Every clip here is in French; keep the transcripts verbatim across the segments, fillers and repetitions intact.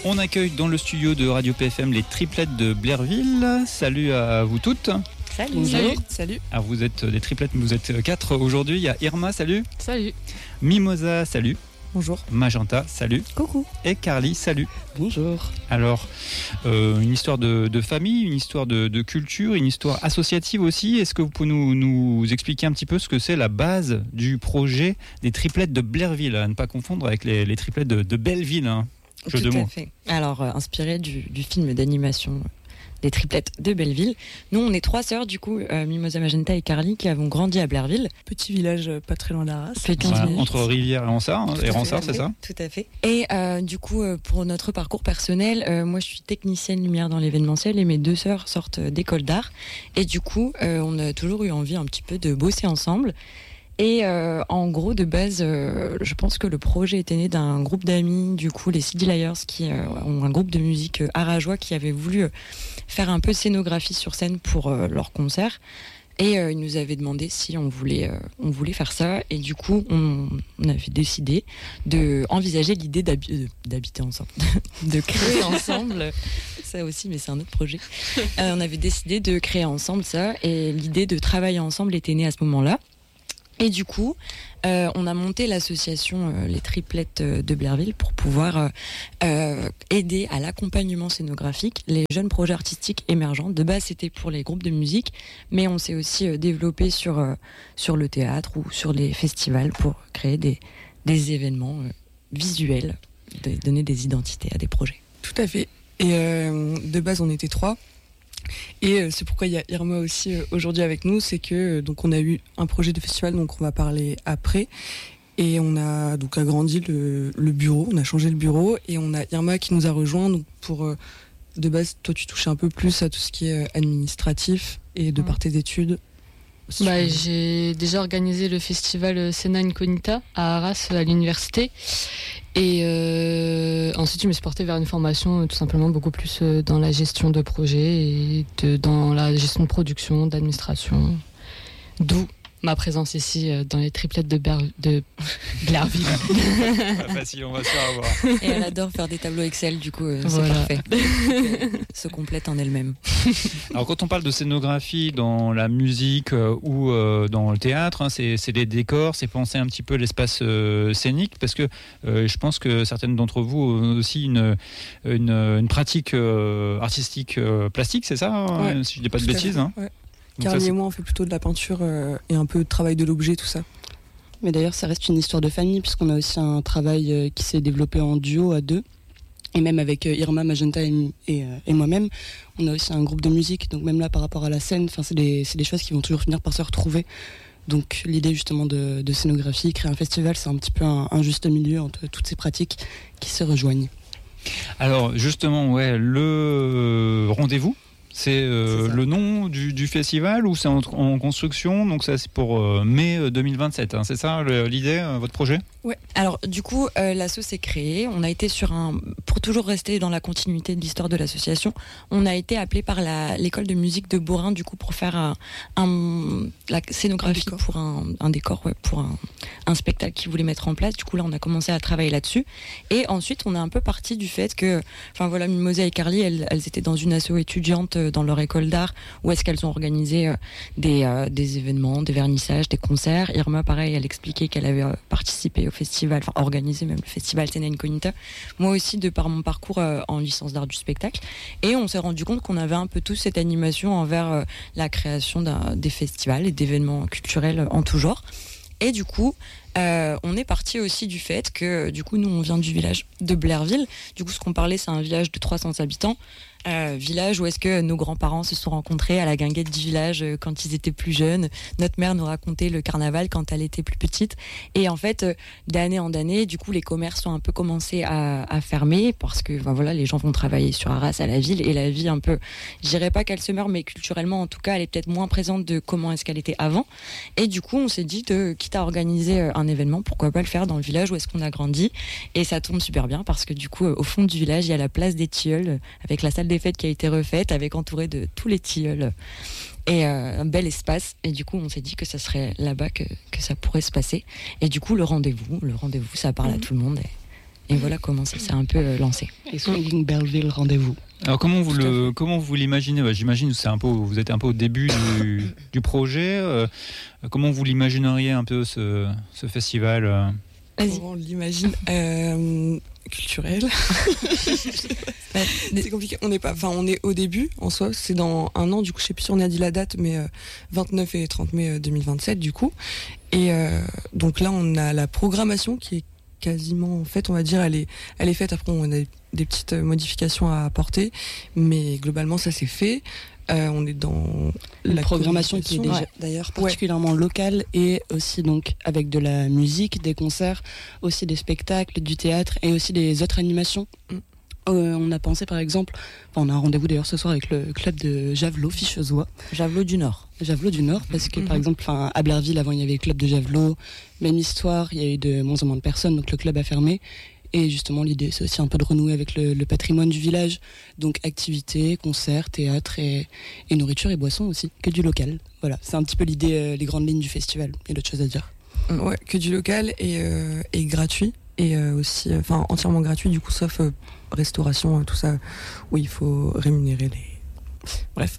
On accueille dans le studio de Radio P F M les triplettes de Blairville. Salut à vous toutes. Salut. Salut. Salut. Alors vous êtes des triplettes, mais vous êtes quatre aujourd'hui. Il y a Irma, salut. Salut. Mimosa, salut. Bonjour. Magenta, salut. Coucou. Et Carly, salut. Bonjour. Alors, euh, une histoire de, de famille, une histoire de, de culture, une histoire associative aussi. Est-ce que vous pouvez nous, nous expliquer un petit peu ce que c'est la base du projet des triplettes de Blairville, à ne pas confondre avec les, les triplettes de, de Belleville, hein. Jeu Tout de mots. à fait. Alors, euh, inspiré du, du film d'animation des triplettes de Belleville. Nous, on est trois sœurs, du coup, euh, Mimosa, Magenta et Carly, qui avons grandi à Blairville. Petit village euh, pas très loin d'Arras. Petit Voilà, village. entre Rivière et Ronsard, hein, et Ronsard, c'est ça? Tout à fait. Et euh, du coup, euh, pour notre parcours personnel, euh, moi, je suis technicienne lumière dans l'événementiel et mes deux sœurs sortent d'école d'art. Et du coup, euh, on a toujours eu envie un petit peu de bosser ensemble. Et euh, en gros, de base, euh, je pense que le projet était né d'un groupe d'amis, du coup, les C D Liars, qui euh, ont un groupe de musique euh, arajois qui avait voulu euh, faire un peu scénographie sur scène pour euh, leur concert. Et euh, ils nous avaient demandé si on voulait, euh, on voulait faire ça. Et du coup, on, on avait décidé d'envisager l'idée d'habi- d'habiter ensemble, de créer ensemble. Ça aussi, mais c'est un autre projet. Euh, on avait décidé de créer ensemble ça. Et l'idée de travailler ensemble était née à ce moment-là. Et du coup, euh, on a monté l'association euh, Les Triplettes de Blairville pour pouvoir euh, euh, aider à l'accompagnement scénographique les jeunes projets artistiques émergents. De base, c'était pour les groupes de musique, mais on s'est aussi euh, développé sur, euh, sur le théâtre ou sur les festivals pour créer des, des événements euh, visuels, de, donner des identités à des projets. Tout à fait. Et euh, de base, on était trois. Et euh, c'est pourquoi il y a Irma aussi euh, aujourd'hui avec nous, c'est que euh, donc on a eu un projet de festival, donc on va parler après, et on a donc agrandi le, le bureau, on a changé le bureau, et on a Irma qui nous a rejoint donc pour euh, de base, toi tu touches un peu plus à tout ce qui est euh, administratif et de Ouais. par tes études. Bah, j'ai déjà organisé le festival Scena Incognita à Arras à l'université et euh, ensuite je me suis portée vers une formation euh, tout simplement beaucoup plus euh, dans la gestion de projet et de, dans la gestion de production, d'administration, d'où ma présence ici euh, dans les triplettes de, Ber- de Blairville. Pas facile, on va se faire avoir. Et elle adore faire des tableaux Excel, du coup, euh, Voilà. c'est parfait. Donc, euh, se complète en elle-même. Alors quand on parle de scénographie dans la musique euh, ou euh, dans le théâtre, hein, c'est, c'est des décors, c'est penser un petit peu l'espace euh, scénique, parce que euh, je pense que certaines d'entre vous ont aussi une, une, une pratique euh, artistique euh, plastique, c'est ça, hein, Ouais, si je dis pas de tout à bêtises, fait, hein. ouais. Donc ça, Carly c'est- et moi, on fait plutôt de la peinture euh, et un peu de travail de l'objet, tout ça. Mais d'ailleurs, ça reste une histoire de famille, puisqu'on a aussi un travail euh, qui s'est développé en duo à deux. Et même avec euh, Irma, Magenta et, et, euh, et moi-même, on a aussi un groupe de musique. Donc même là, par rapport à la scène, c'est des, c'est des choses qui vont toujours finir par se retrouver. Donc l'idée justement de, de scénographie, créer un festival, c'est un petit peu un, un juste milieu entre toutes ces pratiques qui se rejoignent. Alors justement, ouais, le rendez-vous, c'est, euh, C'est ça. le nom du, du festival ou c'est en, en construction, donc ça c'est pour euh, mai deux mille vingt-sept, hein, c'est ça le- l'idée, euh, votre projet? Ouais. Alors du coup, euh, l'asso s'est créée. On a été sur un, pour toujours rester dans la continuité de l'histoire de l'association, on a été appelé par la, l'école de musique de Beaurain du coup pour faire un, un- la scénographie Un décor. pour un, un décor, ouais, pour un, un spectacle qu'ils voulaient mettre en place. Du coup là, on a commencé à travailler là-dessus. Et ensuite, on est un peu parti du fait que, enfin voilà, Mimosa et Carly, elles, elles étaient dans une asso étudiante euh, dans leur école d'art où est-ce qu'elles ont organisé euh, des, euh, des événements, des vernissages, des concerts. Irma, pareil, elle expliquait qu'elle avait euh, participé au festival, enfin organisé même le festival Scena Incognita. Moi aussi, de par mon parcours euh, en licence d'art du spectacle. Et on s'est rendu compte qu'on avait un peu tous cette animation envers euh, la création d'un, des festivals et d'événements culturels en tout genre. Et du coup, euh, on est parti aussi du fait que, du coup, nous, on vient du village de Blairville. Du coup, ce qu'on parlait, c'est un village de trois cents habitants. Euh, village où est-ce que nos grands-parents se sont rencontrés à la guinguette du village euh, quand ils étaient plus jeunes. Notre mère nous racontait le carnaval quand elle était plus petite. Et en fait, euh, d'année en année, du coup, les commerces ont un peu commencé à, à fermer parce que, ben voilà, les gens vont travailler sur Arras à la ville et la vie un peu, je dirais pas qu'elle se meurt, mais culturellement, en tout cas, elle est peut-être moins présente de comment est-ce qu'elle était avant. Et du coup, on s'est dit, de, quitte à organiser un événement, pourquoi pas le faire dans le village où est-ce qu'on a grandi. Et ça tombe super bien parce que du coup, au fond du village, il y a la place des Tilleuls avec la salle des fêtes qui a été refaite, avec entouré de tous les tilleuls et euh, un bel espace. Et du coup, on s'est dit que ça serait là-bas que, que ça pourrait se passer. Et du coup, le rendez-vous, le rendez-vous, ça parle Mhm. à tout le monde. Et, et voilà comment ça s'est un peu euh, lancé. Et Swinging Belleville, rendez-vous. Alors comment vous le comment vous l'imaginez? bah, J'imagine que c'est un peu vous êtes un peu au début du, du projet. Euh, comment vous l'imagineriez un peu ce, ce festival euh Vas-y. On l'imagine euh, culturel. C'est compliqué. On n'est pas, enfin, on est au début en soi. C'est dans un an. Du coup, je sais plus si on a dit la date, mais euh, vingt-neuf et trente mai deux mille vingt-sept, du coup. Et euh, donc là, on a la programmation qui est quasiment, en fait, on va dire, elle est, elle est faite. Après, on a des petites modifications à apporter, mais globalement, ça c'est fait. Euh, on est dans la la programmation qui est déjà ouais. d'ailleurs particulièrement locale et aussi donc avec de la musique, des concerts, aussi des spectacles, du théâtre et aussi des autres animations. Mm. Euh, on a pensé par exemple, enfin, on a un rendez-vous d'ailleurs ce soir avec le club de Javelot Fichezois. Javelot du Nord. Javelot du Nord parce que mm-hmm. par exemple à Blairville avant il y avait le club de Javelot, même histoire, il y a eu de moins en moins de personnes donc le club a fermé. Et justement, l'idée, c'est aussi un peu de renouer avec le, le patrimoine du village. Donc, activités, concerts, théâtre et, et nourriture et boissons aussi, que du local. Voilà, c'est un petit peu l'idée, euh, les grandes lignes du festival. Il y a d'autres choses à dire. Ouais, que du local et, euh, et gratuit. Et euh, aussi, enfin, entièrement gratuit, du coup, sauf euh, restauration, tout ça, où il faut rémunérer les... Bref.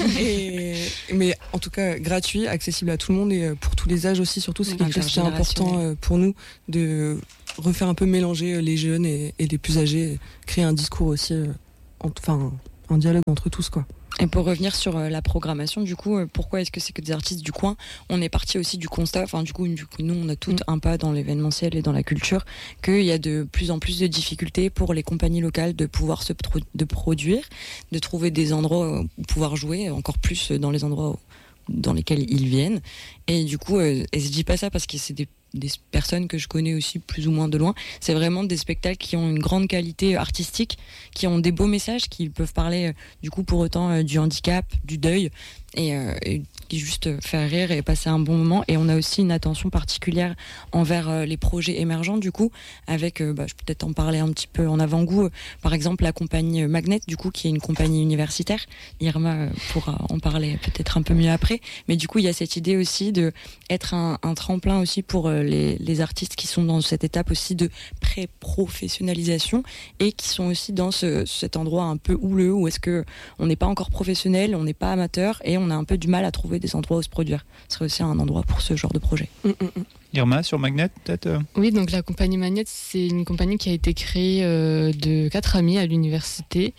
et, mais en tout cas, gratuit, accessible à tout le monde et pour tous les âges aussi, surtout, c'est quelque chose qui est important pour nous de refaire un peu mélanger les jeunes et, et les plus âgés, créer un discours aussi, enfin, un dialogue entre tous, quoi. Et pour revenir sur euh, la programmation, du coup, euh, pourquoi est-ce que c'est que des artistes du coin? On est parti aussi du constat, enfin du coup, du coup nous on a tout mmh. un pas dans l'événementiel et dans la culture, qu'il y a de plus en plus de difficultés pour les compagnies locales de pouvoir se pro- de produire, de trouver des endroits où pouvoir jouer, encore plus dans les endroits où, dans lesquels ils viennent. Et du coup, euh, et je dis pas ça parce que c'est des des personnes que je connais aussi plus ou moins de loin. C'est vraiment des spectacles qui ont une grande qualité artistique, qui ont des beaux messages, qui peuvent parler du coup pour autant euh, du handicap, du deuil et, euh, et juste faire rire et passer un bon moment. Et on a aussi une attention particulière envers euh, les projets émergents du coup, avec, euh, bah, je peux peut-être en parler un petit peu en avant-goût, euh, par exemple la compagnie Magnet du coup qui est une compagnie universitaire. Irma euh, pourra en parler peut-être un peu mieux après, mais du coup il y a cette idée aussi de être un, un tremplin aussi pour euh, les, les artistes qui sont dans cette étape aussi de pré-professionnalisation et qui sont aussi dans ce, cet endroit un peu houleux où est-ce que on n'est pas encore professionnel, on n'est pas amateur et on a un peu du mal à trouver des endroits où se produire. Ce serait aussi un endroit pour ce genre de projet. Mmh, mmh. Irma, sur Magnet, peut-être? Oui, donc la compagnie Magnet, c'est une compagnie qui a été créée euh, de quatre amis à l'université.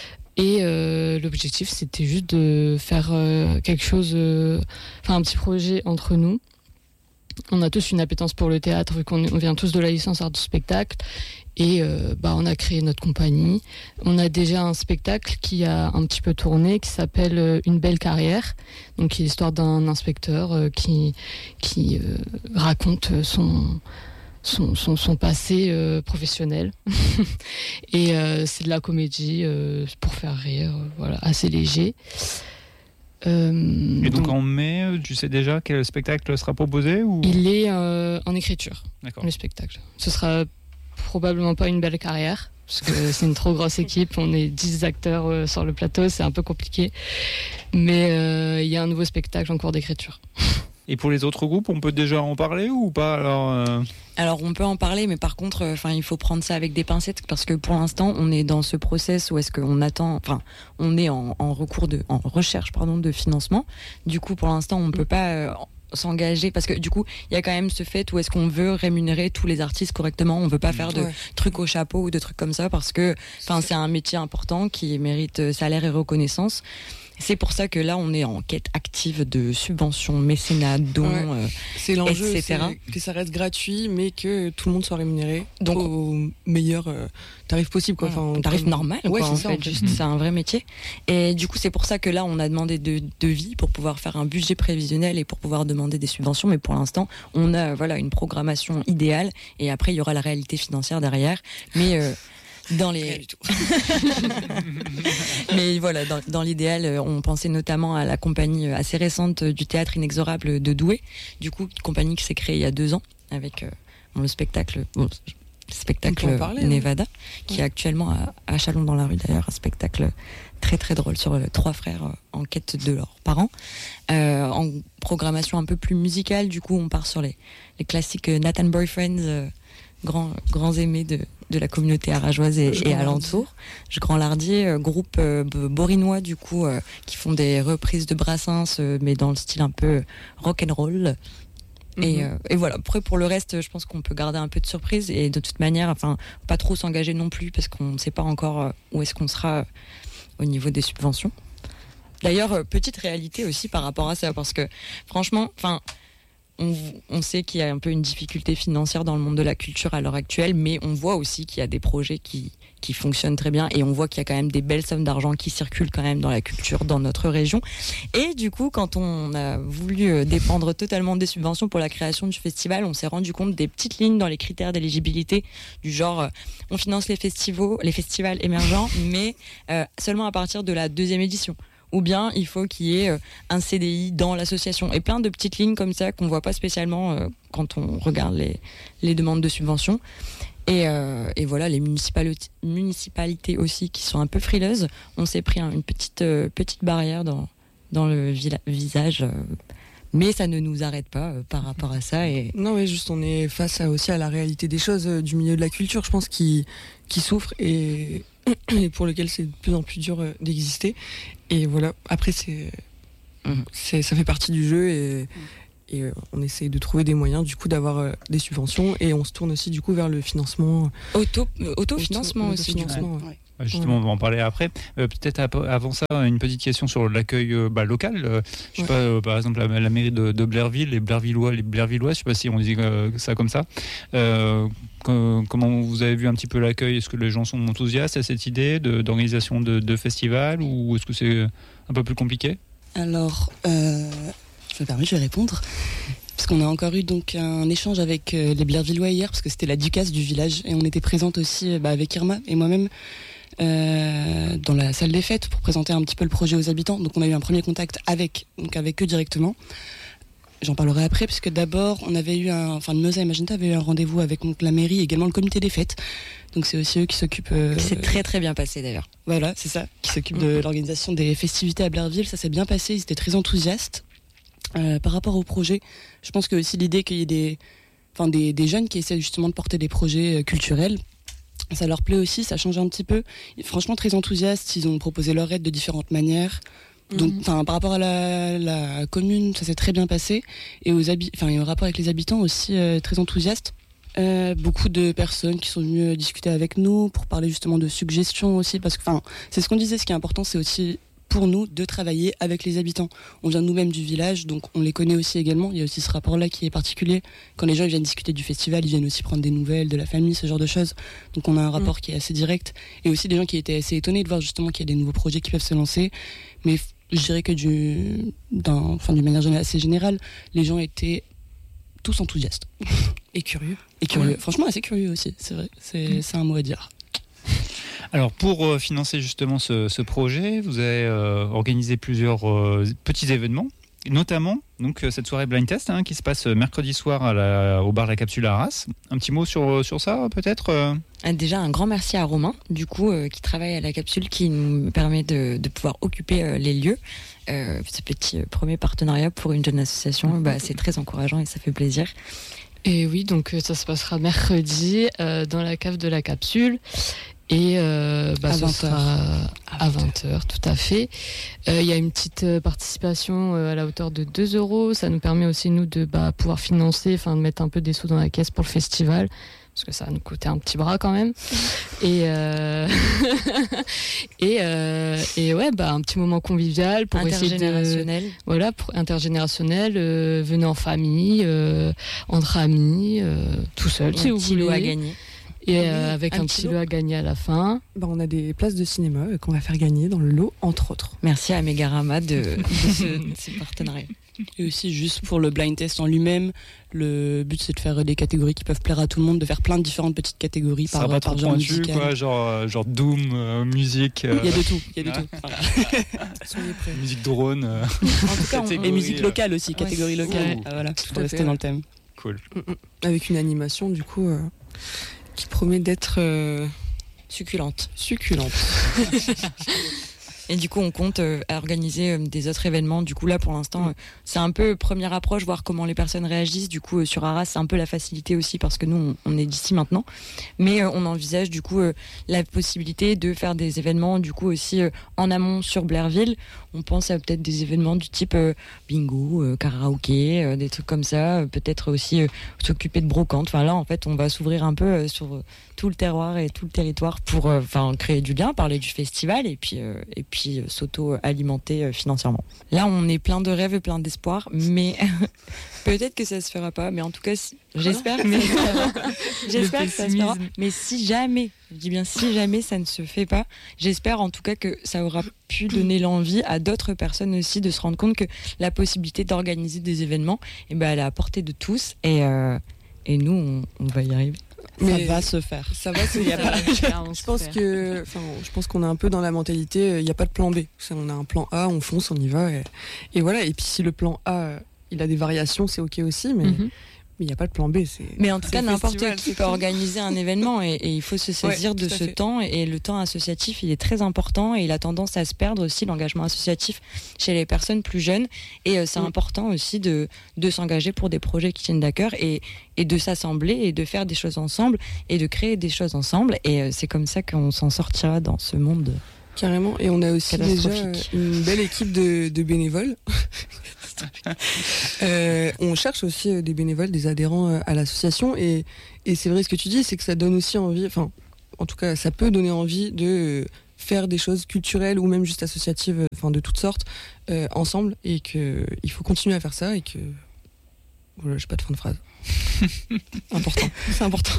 Et euh, l'objectif, c'était juste de faire euh, quelque chose, euh, enfin un petit projet entre nous. On a tous une appétence pour le théâtre, vu qu'on on vient tous de la licence art du spectacle. Et euh, bah, on a créé notre compagnie. On a déjà un spectacle qui a un petit peu tourné, qui s'appelle euh, Une belle carrière, donc qui est l'histoire d'un inspecteur euh, qui, qui euh, raconte son, son, son, son passé euh, professionnel. Et euh, c'est de la comédie euh, pour faire rire, euh, voilà, assez léger. Euh, Et donc, donc en mai, tu sais déjà quel spectacle sera proposé ou... Il est euh, en écriture, D'accord. Le spectacle. Ce sera probablement pas une belle carrière, parce que c'est une trop grosse équipe, on est dix acteurs euh, sur le plateau, c'est un peu compliqué. Mais euh, il y a un nouveau spectacle en cours d'écriture. Et pour les autres groupes, on peut déjà en parler ou pas alors, euh... alors on peut en parler, mais par contre, enfin euh, il faut prendre ça avec des pincettes parce que pour l'instant, on est dans ce process où est-ce qu'on attend, enfin, on est en, en recours de, en recherche pardon de financement. Du coup, pour l'instant, on peut pas euh, s'engager parce que du coup, il y a quand même ce fait où est-ce qu'on veut rémunérer tous les artistes correctement. On veut pas faire de ouais. trucs au chapeau ou de trucs comme ça parce que, enfin, c'est un métier important qui mérite salaire et reconnaissance. C'est pour ça que là, on est en quête active de subventions, mécénat, dons, ouais. euh, c'est l'enjeu, et cetera. C'est que ça reste gratuit, mais que tout le monde soit rémunéré donc au meilleur euh, tarif possible, quoi. Enfin, tarif comme... normal, ouais, quoi, c'est en ça, fait. En fait. Juste, mmh. c'est un vrai métier. Et du coup, c'est pour ça que là, on a demandé de devis pour pouvoir faire un budget prévisionnel et pour pouvoir demander des subventions. Mais pour l'instant, on a voilà une programmation idéale. Et après, il y aura la réalité financière derrière. Mais euh, dans les mais voilà dans, dans l'idéal on pensait notamment à la compagnie assez récente du théâtre inexorable de Douai, du coup compagnie qui s'est créée il y a deux ans avec euh, bon, le spectacle bon, le spectacle parler, Nevada hein. qui ouais. est actuellement à, à Chalon dans la rue d'ailleurs, un spectacle très très drôle sur euh, trois frères euh, en quête de leurs parents, euh, en programmation un peu plus musicale. Du coup on part sur les, les classiques euh, Nathan Boyfriends euh, grands, grands aimés de, de la communauté arageoise et, et alentour. Je Grand Lardier, euh, groupe euh, borinois du coup, euh, qui font des reprises de Brassens, euh, mais dans le style un peu rock and roll. Mm-hmm. Et, euh, et voilà. Après, pour le reste, je pense qu'on peut garder un peu de surprise et de toute manière, enfin, pas trop s'engager non plus parce qu'on ne sait pas encore euh, où est-ce qu'on sera euh, au niveau des subventions. D'ailleurs, euh, petite réalité aussi par rapport à ça, parce que franchement, enfin. On, on sait qu'il y a un peu une difficulté financière dans le monde de la culture à l'heure actuelle, mais on voit aussi qu'il y a des projets qui, qui fonctionnent très bien et on voit qu'il y a quand même des belles sommes d'argent qui circulent quand même dans la culture dans notre région. Et du coup, quand on a voulu dépendre totalement des subventions pour la création du festival, on s'est rendu compte des petites lignes dans les critères d'éligibilité du genre on finance les festivals, les festivals émergents, mais euh, seulement à partir de la deuxième édition. Ou bien il faut qu'il y ait un C D I dans l'association. Et plein de petites lignes comme ça qu'on ne voit pas spécialement euh, quand on regarde les, les demandes de subventions. Et, euh, et voilà, les municipalités, municipalités aussi qui sont un peu frileuses. On s'est pris hein, une petite, euh, petite barrière dans, dans le vila- visage. Euh, mais ça ne nous arrête pas euh, par rapport à ça. Et... Non, mais juste on est face à, aussi à la réalité des choses euh, du milieu de la culture, je pense, qui, qui souffre et, et pour lequel c'est de plus en plus dur euh, d'exister. Et voilà, après, c'est, mmh. c'est, ça fait partie du jeu et, mmh. et euh, on essaye de trouver des moyens, du coup, d'avoir euh, des subventions et on se tourne aussi, du coup, vers le financement. Auto, euh, autofinancement Auto, aussi, autofinancement, du coup. Ouais. Ouais. Justement, on va en parler après. Euh, peut-être ap- avant ça, une petite question sur l'accueil euh, bah, local. Euh, je sais ouais. pas, euh, par exemple, la, la mairie de, de Blairville, les Blairvillois, les Blairvillois, je sais pas si on dit euh, ça comme ça. Euh, que, comment vous avez vu un petit peu l'accueil ? Est-ce que les gens sont enthousiastes à cette idée de, d'organisation de, de festival ou est-ce que c'est un peu plus compliqué ? Alors, euh, je me permets, je vais répondre. Parce qu'on a encore eu donc un échange avec euh, les Blairvillois hier, parce que c'était la ducasse du village, et on était présente aussi bah, avec Irma et moi-même euh, dans la salle des fêtes pour présenter un petit peu le projet aux habitants. Donc on a eu un premier contact avec, donc avec eux directement. J'en parlerai après, puisque d'abord, on avait eu un, enfin, Meuse et Magenta avait eu un rendez-vous avec donc, la mairie et également le comité des fêtes. Donc c'est aussi eux qui s'occupent. Euh, c'est très très bien passé d'ailleurs. Voilà, c'est ça, qui s'occupent mmh. de l'organisation des festivités à Blairville. Ça s'est bien passé, ils étaient très enthousiastes. Euh, par rapport au projet, je pense que aussi l'idée qu'il y ait des, enfin, des, des jeunes qui essaient justement de porter des projets euh, culturels, ça leur plaît aussi, ça change un petit peu. Franchement, très enthousiastes, ils ont proposé leur aide de différentes manières. Donc, enfin, mm-hmm. par rapport à la, la commune, ça s'est très bien passé, et aux habi- enfin, au rapport avec les habitants aussi euh, très enthousiastes. Euh, beaucoup de personnes qui sont venues discuter avec nous pour parler justement de suggestions aussi, parce que, enfin, c'est ce qu'on disait. Ce qui est important, c'est aussi pour nous de travailler avec les habitants. On vient nous-mêmes du village, donc on les connaît aussi également. Il y a aussi ce rapport-là qui est particulier. Quand les gens viennent discuter du festival, ils viennent aussi prendre des nouvelles de la famille, ce genre de choses. Donc on a un rapport mmh. qui est assez direct, et aussi des gens qui étaient assez étonnés de voir justement qu'il y a des nouveaux projets qui peuvent se lancer. Mais je dirais que du, d'un, enfin, d'une manière assez générale, les gens étaient tous enthousiastes. Et curieux. Et curieux. Ouais. Franchement, assez curieux aussi, c'est vrai. C'est, mmh. c'est un mot à dire. Alors, pour euh, financer justement ce, ce projet, vous avez euh, organisé plusieurs euh, petits événements, notamment donc, cette soirée blind test hein, qui se passe mercredi soir à la, au bar La Capsule à Arras. Un petit mot sur, sur ça, peut-être euh... Déjà, un grand merci à Romain, du coup, euh, qui travaille à La Capsule, qui nous permet de, de pouvoir occuper euh, les lieux. Euh, ce petit euh, premier partenariat pour une jeune association, bah, c'est très encourageant et ça fait plaisir. Et oui, donc ça se passera mercredi euh, dans la cave de La Capsule. Et euh, bah, ce sera à vingt heures, tout à fait. Il euh, y a une petite participation euh, à la hauteur de deux euros. Ça nous permet aussi, nous, de bah, pouvoir financer, enfin de mettre un peu des sous dans la caisse pour le festival. Parce que ça va nous coûter un petit bras quand même. Et, euh... et, euh... et ouais, bah, un petit moment convivial pour intergénérationnel. Essayer de... Voilà, pour intergénérationnel, euh, venez en famille, euh, entre amis, euh, tout seul, si vous voulez. Un petit lot à gagner. Et euh, avec un, un petit lot à gagner à la fin. Bah, on a des places de cinéma euh, qu'on va faire gagner dans le lot, entre autres. Merci à Megarama de, de, ce, de ce partenariat. Et aussi, juste pour le blind test en lui-même, le but c'est de faire des catégories qui peuvent plaire à tout le monde, de faire plein de différentes petites catégories ça par, va par trop genre pointu, musical. Quoi, genre, euh, genre Doom, euh, musique. Euh... Il y a de tout, il y a de tout. Voilà. Musique drone. Euh... En tout cas, on... Et musique locale aussi, catégorie ouais. locale. Ah, voilà, tout pour rester fait. Dans le thème. Cool. Avec une animation, du coup. Euh... qui promet d'être euh, succulente. Succulente. Et du coup, on compte euh, organiser euh, des autres événements. Du coup, là, pour l'instant, euh, c'est un peu première approche, voir comment les personnes réagissent. Du coup, euh, sur Arras, c'est un peu la facilité aussi parce que nous, on, on est d'ici maintenant. Mais euh, on envisage du coup euh, la possibilité de faire des événements, du coup aussi euh, en amont sur Blairville. On pense à peut-être des événements du type euh, bingo, euh, karaoké, euh, des trucs comme ça. Euh, peut-être aussi euh, s'occuper de brocante. Enfin là, en fait, on va s'ouvrir un peu euh, sur euh, tout le terroir et tout le territoire pour, enfin, euh, créer du lien, parler du festival et puis euh, et puis euh, s'auto-alimenter euh, financièrement. Là, on est plein de rêves et plein d'espoir, mais peut-être que ça se fera pas. Mais en tout cas, si, j'espère, que, j'espère que ça se fera. Mais si jamais, je dis bien si jamais ça ne se fait pas, j'espère en tout cas que ça aura pu donner l'envie à d'autres personnes aussi de se rendre compte que la possibilité d'organiser des événements, eh ben, elle est à portée de tous et, euh, et nous, on, on va y arriver. Mais ça va se faire. Ça va se faire. Je pense que, enfin, je pense qu'on est un peu dans la mentalité, il n'y a pas de plan B. On a un plan A, on fonce, on y va. Et, et voilà. Et puis si le plan A, il a des variations, c'est ok aussi, mais. Mm-hmm. Mais il n'y a pas de plan B. C'est, mais en tout cas, n'importe qui peut organiser un événement et, et il faut se saisir ouais, de ce fait. temps. Et le temps associatif, il est très important et il a tendance à se perdre aussi, l'engagement associatif chez les personnes plus jeunes. Et euh, c'est oui. important aussi de, de s'engager pour des projets qui tiennent à cœur et, et de s'assembler et de faire des choses ensemble et de créer des choses ensemble. Et euh, c'est comme ça qu'on s'en sortira dans ce monde. Carrément. Et on a aussi déjà une belle équipe de, de bénévoles. euh, on cherche aussi des bénévoles, des adhérents à l'association et, et c'est vrai ce que tu dis, c'est que ça donne aussi envie, enfin en tout cas ça peut donner envie de faire des choses culturelles ou même juste associatives, enfin de toutes sortes, euh, ensemble et qu'il faut continuer à faire ça et que... Voilà, j'ai pas de fin de phrase. important, c'est important.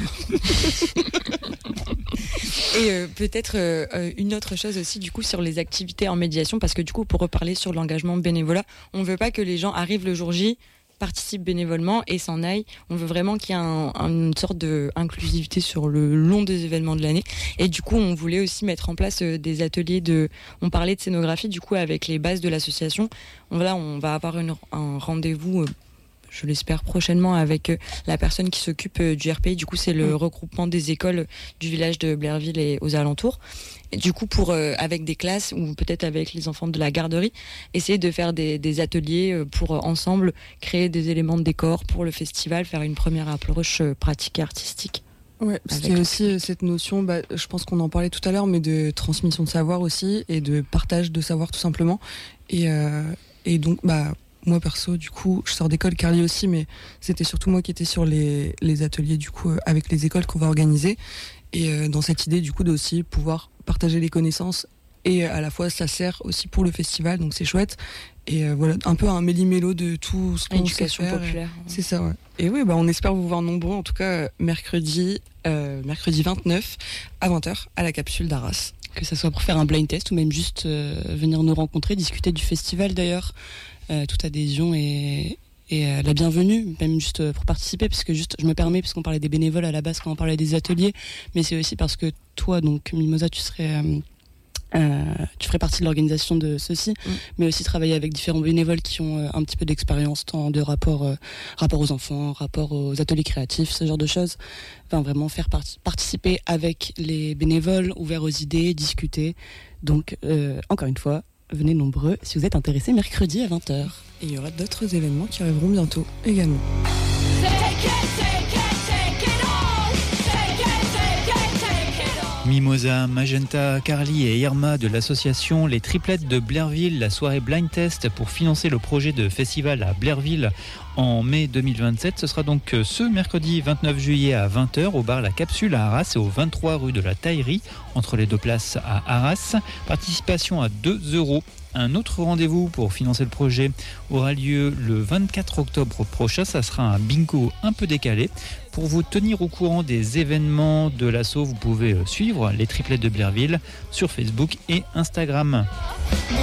Et euh, peut-être euh, une autre chose aussi du coup sur les activités en médiation, parce que du coup pour reparler sur l'engagement bénévolat, on veut pas que les gens arrivent le jour J, participent bénévolement et s'en aillent. On veut vraiment qu'il y ait un, une sorte d'inclusivité sur le long des événements de l'année. Et du coup on voulait aussi mettre en place euh, des ateliers de... On parlait de scénographie du coup avec les bases de l'association. On, là, on va avoir une, un rendez-vous... Euh, je l'espère prochainement avec la personne qui s'occupe du R P I. Du coup, c'est le mmh. regroupement des écoles du village de Blairville et aux alentours. Et du coup, pour euh, avec des classes ou peut-être avec les enfants de la garderie, essayer de faire des, des ateliers pour euh, ensemble créer des éléments de décor pour le festival, faire une première approche euh, pratique et artistique. Ouais, il y a aussi cette notion, bah, je pense qu'on en parlait tout à l'heure, mais de transmission de savoir aussi et de partage de savoir tout simplement. Et, euh, et donc, bah moi perso, du coup, je sors d'école, Carly aussi, mais c'était surtout moi qui étais sur les, les ateliers du coup avec les écoles qu'on va organiser. Et euh, dans cette idée du coup d'aussi pouvoir partager les connaissances et à la fois ça sert aussi pour le festival, donc c'est chouette. Et euh, voilà, un peu un méli-mélo de tout ce qu'on sait faire. Populaire. Ouais. C'est ça, ouais. Et oui, bah on espère vous voir nombreux, en tout cas mercredi, euh, mercredi vingt-neuf à vingt heures à la capsule d'Arras. Que ça soit pour faire un blind test ou même juste euh, venir nous rencontrer, discuter du festival d'ailleurs. Euh, toute adhésion et, et euh, la bienvenue, même juste euh, pour participer, parce que juste, je me permets, puisqu'on parlait des bénévoles à la base quand on parlait des ateliers, mais c'est aussi parce que toi, donc Mimosa, tu serais, euh, euh, tu ferais partie de l'organisation de ceci, mmh. mais aussi travailler avec différents bénévoles qui ont euh, un petit peu d'expérience, tant de rapport, euh, rapport aux enfants, rapport aux ateliers créatifs, ce genre de choses. Enfin, vraiment faire part- participer avec les bénévoles, ouverts aux idées, discuter. Donc, euh, encore une fois, venez nombreux si vous êtes intéressés mercredi à vingt heures. Et il y aura d'autres événements qui arriveront bientôt également. Mimosa, Magenta, Carly et Irma de l'association Les Triplettes de Blairville, la soirée blind test pour financer le projet de festival à Blairville en mai deux mille vingt-sept. Ce sera donc ce mercredi vingt-neuf juillet à vingt heures au bar La Capsule à Arras et au vingt-trois rue de la Taillerie, entre les deux places à Arras. Participation à deux euros. Un autre rendez-vous pour financer le projet aura lieu le vingt-quatre octobre prochain. Ça sera un bingo un peu décalé. Pour vous tenir au courant des événements de l'asso, vous pouvez suivre les Triplettes de Blairville sur Facebook et Instagram.